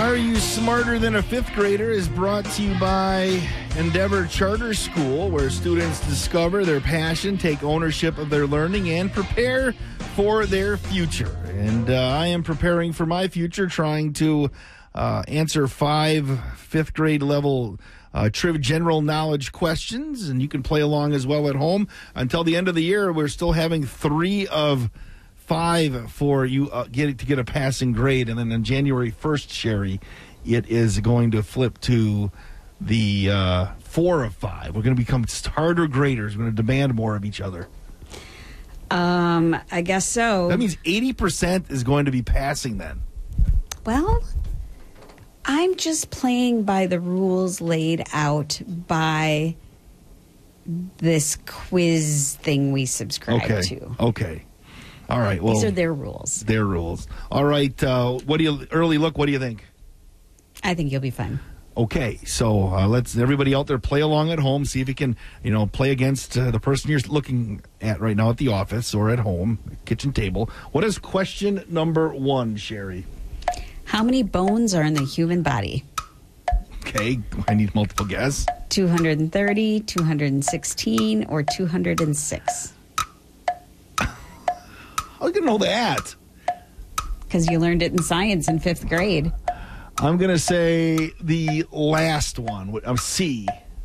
Are You Smarter Than a Fifth Grader is brought to you by Endeavor Charter School, where students discover their passion, take ownership of their learning, and prepare for their future. And I am preparing for my future, trying to answer 5 fifth grade level general knowledge questions, and you can play along as well at home. Until the end of the year, we're still having 3 of 5 for you to get a passing grade, and then on January 1st, Sherry, it is going to flip to the 4 of 5. We're going to become harder graders. We're going to demand more of each other. I guess so. That means 80% is going to be passing then. Well, I'm just playing by the rules laid out by this quiz thing we subscribe to. Okay. All right. Well, these are their rules. Their rules. All right. What do you think? I think you'll be fine. Okay. So let's everybody out there play along at home. See if you can, play against the person you're looking at right now at the office or at home, kitchen table. What is question number 1, Sherry? How many bones are in the human body? Okay. I need multiple guess. 230, 216, or 206? How are you going to know that? Because you learned it in science in 5th grade. I'm going to say the last one, C.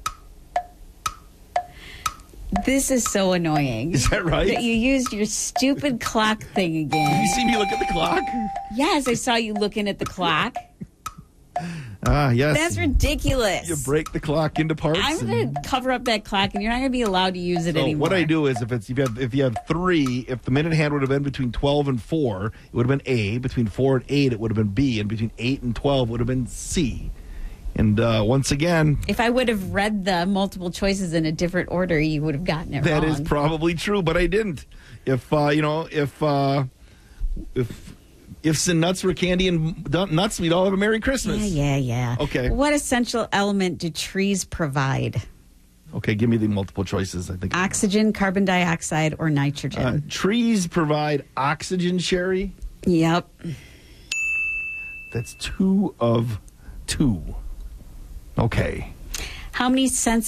This is so annoying. Is that right? That you used your stupid clock thing again. Did you see me look at the clock? Yes, I saw you looking at the clock. Yes. That's ridiculous. You break the clock into parts. I'm going to cover up that clock, and you're not going to be allowed to use it anymore. What I do is, if you have 3, if the minute hand would have been between 12 and 4, it would have been A. Between 4 and 8, it would have been B, and between 8 and 12 would have been C. And once again, if I would have read the multiple choices in a different order, you would have gotten it wrong. That is probably true, but I didn't. If ifs and nuts were candy and nuts, we'd all have a Merry Christmas. Yeah. Okay. What essential element do trees provide? Okay, give me the multiple choices. I think oxygen, carbon dioxide, or nitrogen. Trees provide oxygen, Sherry. Yep. That's 2 of 2. Okay. How many